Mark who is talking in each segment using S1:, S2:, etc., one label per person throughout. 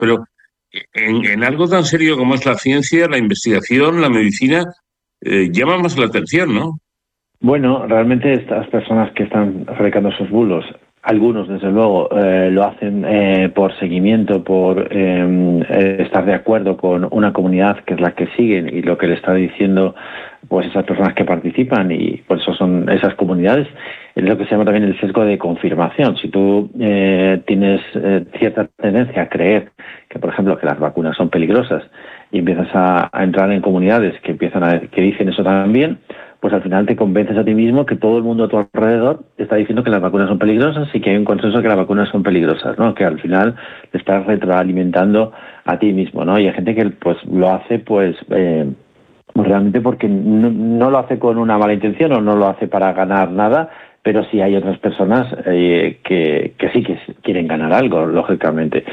S1: pero en algo tan serio como es la ciencia, la investigación, la medicina, llama más la atención, ¿no?
S2: Bueno, realmente estas personas que están fabricando esos bulos, algunos desde luego lo hacen por seguimiento, por estar de acuerdo con una comunidad que es la que siguen y lo que le está diciendo pues esas personas que participan, y por eso son esas comunidades. Es lo que se llama también el sesgo de confirmación. Si tú tienes cierta tendencia a creer que, por ejemplo, que las vacunas son peligrosas y empiezas a entrar en comunidades que que dicen eso también, pues al final te convences a ti mismo que todo el mundo a tu alrededor está diciendo que las vacunas son peligrosas y que hay un consenso que las vacunas son peligrosas, ¿no? Que al final te estás retroalimentando a ti mismo, ¿no? Y hay gente que pues lo hace pues realmente porque no lo hace con una mala intención o no lo hace para ganar nada, pero sí hay otras personas que sí que quieren ganar algo, lógicamente.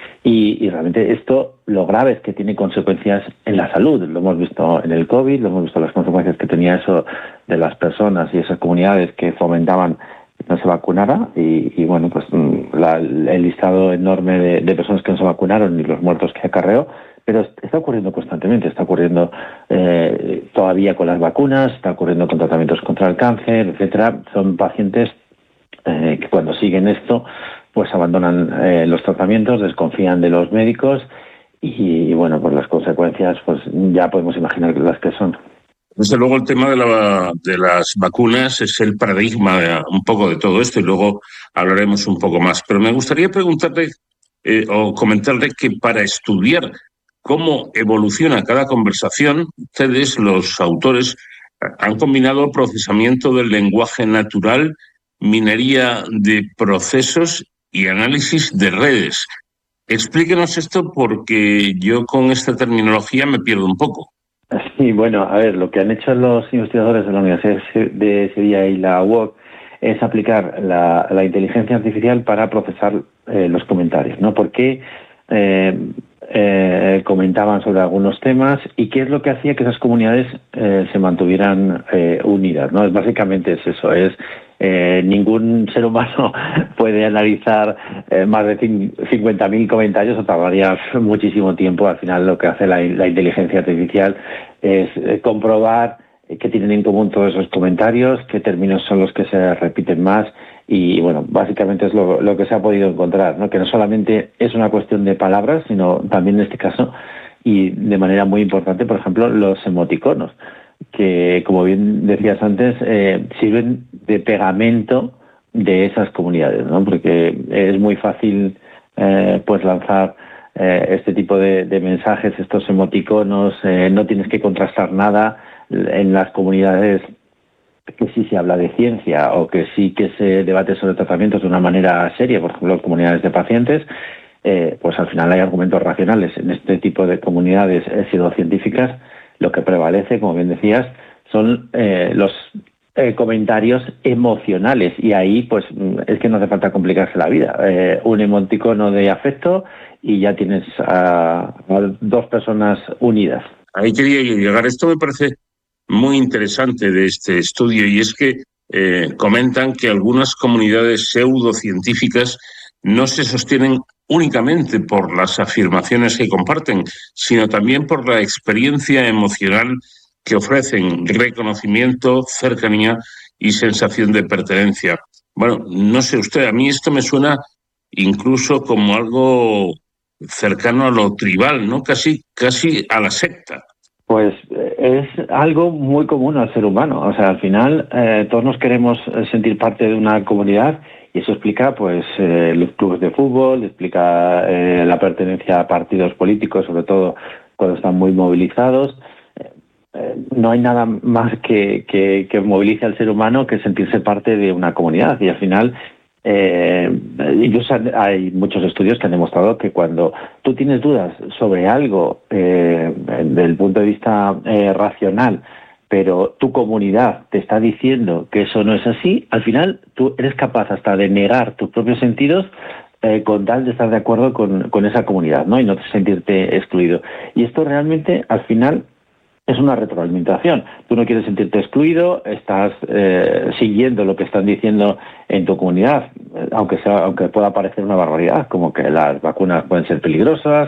S2: Y realmente esto, lo grave es que tiene consecuencias en la salud. Lo hemos visto en el COVID, lo hemos visto las consecuencias que tenía eso de las personas y esas comunidades que fomentaban que no se vacunara. Y bueno, pues el listado enorme de personas que no se vacunaron y los muertos que acarreó. Pero está ocurriendo constantemente, está ocurriendo todavía con las vacunas, está ocurriendo con tratamientos contra el cáncer, etcétera. Son pacientes que cuando siguen esto pues abandonan los tratamientos, desconfían de los médicos y bueno, pues las consecuencias pues ya podemos imaginar las que son.
S1: Desde luego el tema de las vacunas es el paradigma un poco de todo esto y luego hablaremos un poco más. Pero me gustaría preguntarle o comentarle que para estudiar cómo evoluciona cada conversación, ustedes, los autores, han combinado procesamiento del lenguaje natural, minería de procesos y análisis de redes. Explíquenos esto porque yo con esta terminología me pierdo un poco.
S2: Sí, bueno, a ver, lo que han hecho los investigadores de la Universidad de Sevilla y la UOC es aplicar la inteligencia artificial para procesar los comentarios, ¿no? ¿Por qué comentaban sobre algunos temas y qué es lo que hacía que esas comunidades se mantuvieran unidas, ¿no? Básicamente es eso, ningún ser humano puede analizar más de 50.000 comentarios o tardaría muchísimo tiempo. Al final lo que hace la inteligencia artificial es comprobar qué tienen en común todos esos comentarios, qué términos son los que se repiten más y bueno, básicamente es lo que se ha podido encontrar, ¿no? Que no solamente es una cuestión de palabras, sino también en este caso y de manera muy importante, por ejemplo, los emoticonos, que como bien decías antes, sirven de pegamento de esas comunidades, ¿no? Porque es muy fácil pues lanzar este tipo de mensajes, estos emoticonos, no tienes que contrastar nada en las comunidades que sí se habla de ciencia o que sí que se debate sobre tratamientos de una manera seria, por ejemplo, comunidades de pacientes, pues al final hay argumentos racionales. En este tipo de comunidades pseudocientíficas lo que prevalece, como bien decías, son los comentarios emocionales y ahí pues es que no hace falta complicarse la vida. Un emoticono de afecto y ya tienes a dos personas unidas.
S1: Ahí quería yo llegar. Esto me parece muy interesante de este estudio y es que comentan que algunas comunidades pseudocientíficas no se sostienen únicamente por las afirmaciones que comparten, sino también por la experiencia emocional que ofrecen, reconocimiento, cercanía y sensación de pertenencia. Bueno, no sé usted, a mí esto me suena incluso como algo cercano a lo tribal, ¿no? Casi a la secta.
S2: Pues es algo muy común al ser humano. O sea, al final todos nos queremos sentir parte de una comunidad y eso explica pues los clubes de fútbol, explica la pertenencia a partidos políticos, sobre todo cuando están muy movilizados. No hay nada más que movilice al ser humano que sentirse parte de una comunidad y al final incluso hay muchos estudios que han demostrado que cuando tú tienes dudas sobre algo desde el punto de vista racional, pero tu comunidad te está diciendo que eso no es así, al final tú eres capaz hasta de negar tus propios sentidos con tal de estar de acuerdo con esa comunidad, ¿no? Y no sentirte excluido. Y esto realmente, al final, es una retroalimentación. Tú no quieres sentirte excluido, estás siguiendo lo que están diciendo en tu comunidad, aunque pueda parecer una barbaridad, como que las vacunas pueden ser peligrosas,